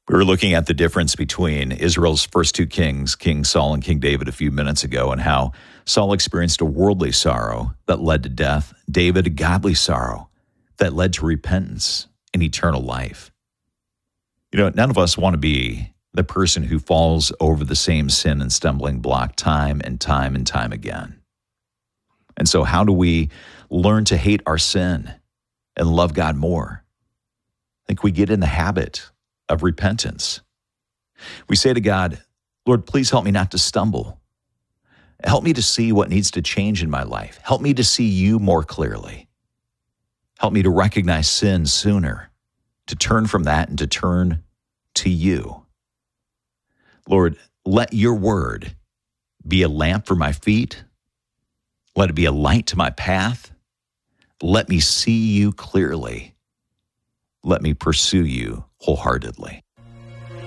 We were looking at the difference between Israel's first two kings, King Saul and King David, a few minutes ago, and how Saul experienced a worldly sorrow that led to death, David a godly sorrow that led to repentance and eternal life. You know, none of us want to be the person who falls over the same sin and stumbling block time and time and time again. And so how do we learn to hate our sin and love God more? I think we get in the habit of repentance. We say to God, Lord, please help me not to stumble. Help me to see what needs to change in my life. Help me to see you more clearly. Help me to recognize sin sooner, to turn from that and to turn to you. Lord, let your word be a lamp for my feet. Let it be a light to my path. Let me see you clearly. Let me pursue you wholeheartedly.